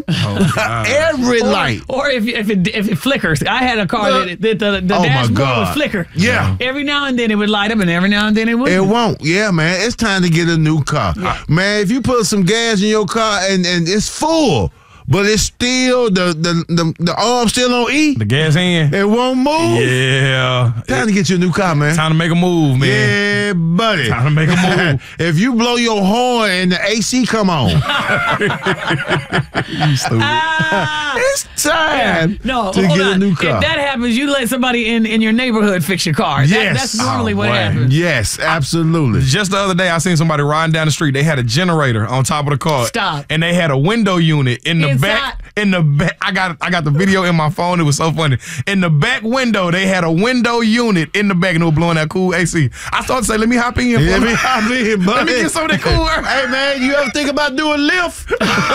Every light. Or if it flickers. I had a car that the dashboard would flicker. Yeah. Every now and then it would light up, and every now and then it wouldn't. It won't. Yeah, man. It's time to get a new car. Yeah. Man, if you put some gas in your car and it's full, but it's still the arm's still on E. The gas in. It won't move. Yeah. Time to get you a new car, man. Time to make a move, man. Yeah, buddy. Time to make a move. If you blow your horn and the AC come on. You stupid. It's time to get a new car. If that happens, you let somebody in your neighborhood fix your car. Yes. That's normally what happens. Yes, absolutely. Just the other day, I seen somebody riding down the street. They had a generator on top of the car. Stop. And they had a window unit in the back. In the back, I got the video in my phone. It was so funny. In the back window, they had a window unit in the back, and they were blowing that cool AC. I started to say, "Let me hop in. Let me hop in, buddy. Let me get some of that cool air." Hey, man, you ever think about doing Lyft?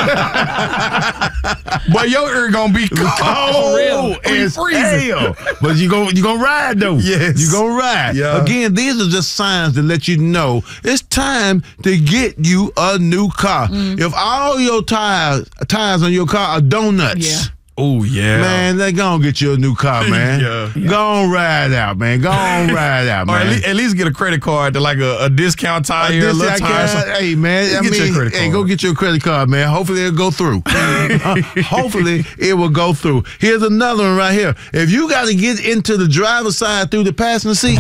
Boy, your ear gonna be cold. It's hell. But you gonna ride though. Yes, you gonna ride. Yeah. Again, these are just signs to let you know it's time to get you a new car. If all your tires on your car are donuts. Oh, yeah. Man, they gonna get you a new car, man. Go on ride out, man. Go on ride out, man. Or at least get a credit card to like a discount tire. A little tire. Hey, man. Go get your credit card, man. Hopefully it'll go through. Hopefully it will go through. Here's another one right here. If you got to get into the driver's side through the passenger seat.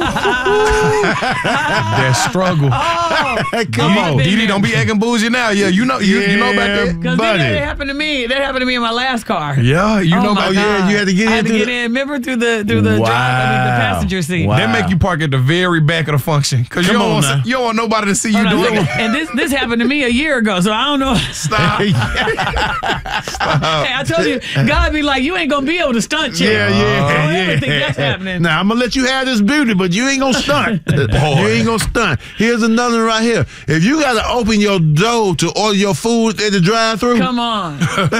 That struggle. Come on. Didi, don't be acting bougie now. Yeah, you know about that. Because that happened to me. That happened to me in my last car. Yeah, you know about yeah, you had to get in. I had to get in. Remember through the the passenger seat. They make you park at the very back of the function because you don't want nobody to see you doing it. And this happened to me a year ago, so I don't know. Stop. Hey, I told you, God be like, you ain't gonna be able to stunt yet. Yeah. Don't ever think that's happening. Now I'm gonna let you have this beauty, but you ain't gonna stunt. You ain't gonna stunt. Here's another one right here. If you gotta open your door to order your food at the drive-thru, come on.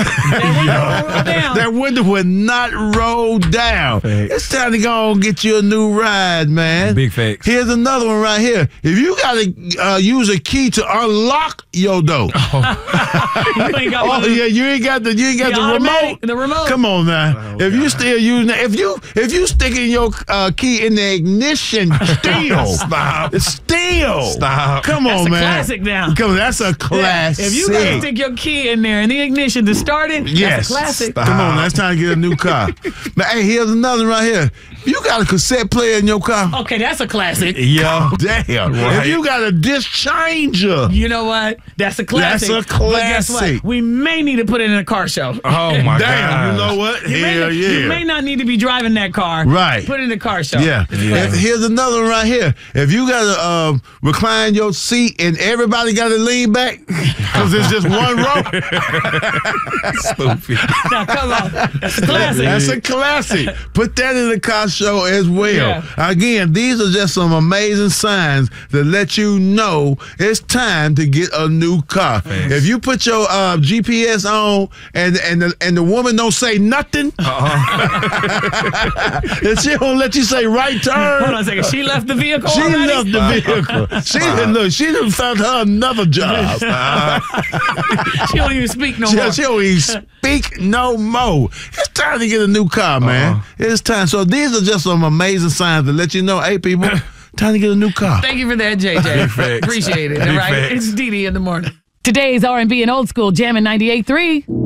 That window would not roll down. It's time to go and get you a new ride, man. Big facts. Here's another one right here. If you gotta use a key to unlock your door. You ain't got you ain't got the remote. The remote. Come on now. If you still using it, if you sticking your key in the ignition still. Stop. Stop. Come on, man. That's a classic now. Come on, that's a classic. If you gotta stick your key in there in the ignition to start it, that's a classic. Come on, that's time to get a new car. But hey, here's another right here. You got a cassette player in your car. Okay, that's a classic. Yeah. Damn. Right. If you got a disc changer. You know what? That's a classic. That's a classic. But guess what? We may need to put it in a car show. Oh, my God. Damn, you know what? You may not need to be driving that car. Right. Put it in a car show. Yeah. Here's another one right here. If you got to recline your seat and everybody got to lean back because it's just one row. Stupid. Now, come on. That's a classic. That's a classic. Put that in the car show as well. Yeah. Again, these are just some amazing signs that let you know it's time to get a new car. Thanks. If you put your GPS on and the woman don't say nothing, and she don't let you say right turn. Hold on a second. She left the vehicle She already? left the vehicle. She done found her another job. She don't even speak no more. She don't even speak no more. It's time to get a new car, man. It's time. So these are just some amazing signs to let you know, hey, people, time to get a new car. Thank you for that, JJ. Appreciate it. All right. It's Didi in the morning. Today's R&B and Old School Jammin' 98.3.